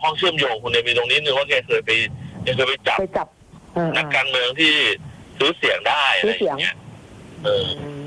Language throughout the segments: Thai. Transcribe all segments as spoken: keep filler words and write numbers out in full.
ต้องเชื่อมโยงคุณเนี่ยมีตรงนี้นึงว่าแกเคยไปแกเคยไปจับไปจับนักการเมืองที่ซื้อเสียงได้อะไรอย่างเงี้ยเออ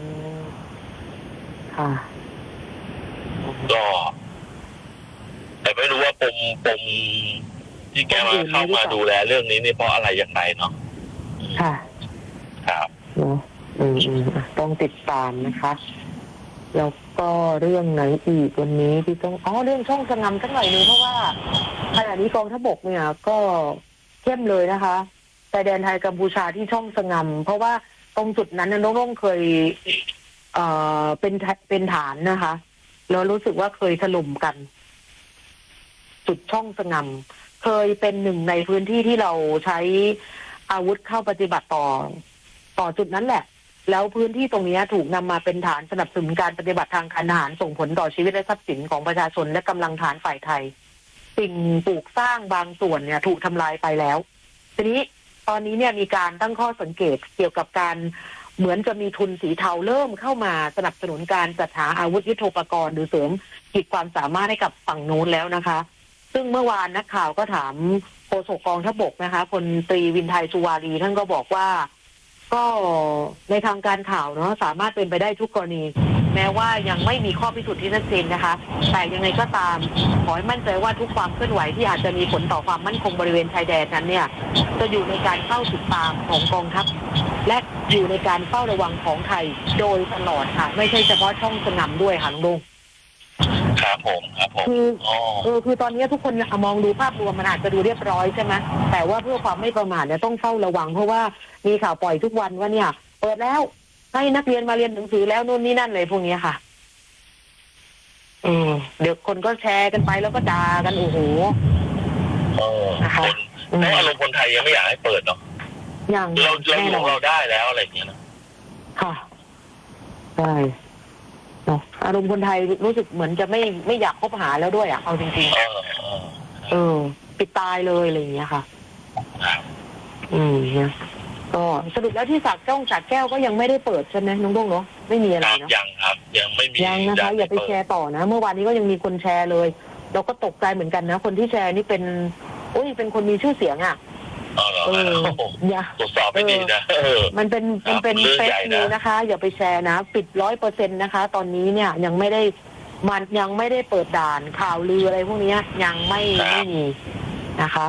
ค่ะก็แต่ไม่รู้ว่าปมปมที่แกมาเข้ามาดูแลเรื่องนี้นี่เพราะอะไรอย่างไรเนาะค่ะครับเนาะอืมต้องติดตามนะคะแล้วก็เรื่องไหนอีกวันนี้ที่ต้องอ๋อเรื่องช่องสงำสักหน่อยนึงเพราะว่าขณะนี้กองทัพบกเนี่ยก็เข้มเลยนะคะชายแดนไทยกัมพูชาที่ช่องสงำเพราะว่าตรงจุดนั้นน้องๆเคยเอ่อเป็นเป็นฐานนะคะแล้วรู้สึกว่าเคยถล่มกันจุดช่องสงำเคยเป็นหนึ่งในพื้นที่ที่เราใช้อาวุธเข้าปฏิบัติต่อต่อจุดนั้นแหละแล้วพื้นที่ตรงนี้ถูกนำมาเป็นฐานสนับสนุนการปฏิบัติทางการทหารส่งผลต่อชีวิตและทรัพย์สินของประชาชนและกำลังฐานฝ่ายไทยสิ่งปลูกสร้างบางส่วนเนี่ยถูกทำลายไปแล้วทีนี้ตอนนี้เนี่ยมีการตั้งข้อสังเกตเกี่ยวกับการเหมือนจะมีทุนสีเทาเริ่มเข้ามาสนับสนุนการจัดหาอาวุธยุทโธปกรณ์หรือเสริมขีดความสามารถให้กับฝั่งโน้นแล้วนะคะซึ่งเมื่อวานนักข่าวก็ถามโฆษกกองทัพบกนะคะพลตรีวินไทยสุวารีท่านก็บอกว่าก็ในทางการข่าวเนาะสามารถเป็นไปได้ทุกกรณีแม้ว่ายังไม่มีข้อพิสูจน์ที่ชัดเจนนะคะแต่ยังไงก็ตามขอให้มั่นใจว่าทุกความเคลื่อนไหวที่อาจจะมีผลต่อความมั่นคงบริเวณชายแดนนั้นเนี่ยจะอยู่ในการเฝ้าติดตามของกองทัพและอยู่ในการเฝ้าระวังของไทยโดยตลอดค่ะไม่ใช่เฉพาะช่องสงำด้วยค่ะลุงลุงครับผมครับผมคือเออคือตอนนี้ทุกคนมองดูภาพรวมมันอาจจะดูเรียบร้อยใช่ไหมแต่ว่าเพื่อความไม่ประมาทเนี่ยต้องเฝ้าระวังเพราะว่ามีข่าวปล่อยทุกวันว่าเนี่ยเปิดแล้วให้นักเรียนมาเรียนหนังสือแล้วนู่นนี่นั่นเลยพวกนี้ค่ะเออเดี๋ยวคนก็แชร์กันไปแล้วก็ด่ากันโอ้โหเออนะคะในอารมณ์คนไทยยังไม่อยากให้เปิดเนาะยังเราเราอยู่เราได้แล้วอะไรอย่างเงี้ยนะค่ะใช่อารมณ์คนไทยรู้สึกเหมือนจะไม่ไม่อยากคบหาแล้วด้วยอ่ะเอาจริงๆเออเออปิดตายเลยอะไรอย่างเงี้ยค่ะอืมเนี่ยก็สรุปแล้วที่สากจ้องสากแก้วก็ยังไม่ได้เปิดใช่ไหมน้องด้งเนาะไม่มีอะไรเนาะยังครับยังไม่มียังนะคะอย่าไปแชร์ต่อนะเมื่อวานนี้ก็ยังมีคนแชร์เลยเราก็ตกใจเหมือนกันนะคนที่แชร์นี่เป็นโอ้ยเป็นคนมีชื่อเสียงอ่ะเอออย่าตรวจสอบไม่ดีนะมันเป็นมันเป็นเฟซนิวนะคะอย่าไปแชร์นะปิดร้อยเปอร์เซ็นต์นะคะตอนนี้เนี่ยยังไม่ได้มันยังไม่ได้เปิดด่านข่าวลืออะไรพวกนี้ยังไม่ไม่มีนะคะ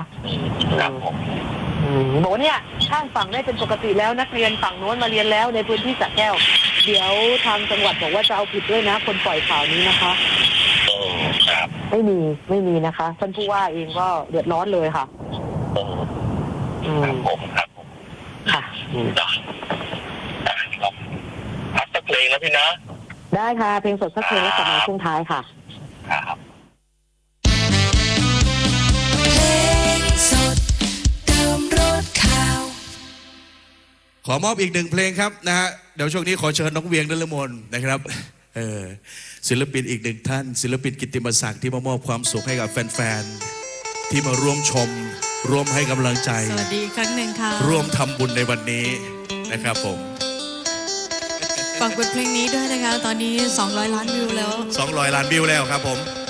บอกว่าเนี่ยข้ามฝั่งได้เป็นปกติแล้วนักเรียนฝั่งโน้นมาเรียนแล้วในพื้นที่สระแก้วเดี๋ยวทางจังหวัดบอกว่าจะเอาผิดด้วยนะคนปล่อยข่าวนี้นะคะไม่มีไม่มีนะคะท่านผู้ว่าเองก็เดือดร้อนเลยค่ะครับผมครับค่ะพักสักเพลงนะพี่นะได้ค่ะเพลงสดสักเพลงแล้วกลับมาช่วงท้ายค่ะครับขอมอบอีกหนึ่งเพลงครับนะฮะเดี๋ยวช่วงนี้ขอเชิญน้องเวียงนฤมลนะครับเออศิลปินอีกหนึ่งท่านศิลปินกิตติมศักดิ์ที่มามอบความสุขให้กับแฟนๆที่มาร่วมชมร่วมให้กำลังใจสวัสดีครั้งหนึ่งค่ะร่วมทำบุญในวันนี้นะครับผมฝากบทเพลงนี้ด้วยนะคะตอนนี้สองร้อยล้านวิวแล้วสองร้อยล้านวิวแล้วครับผม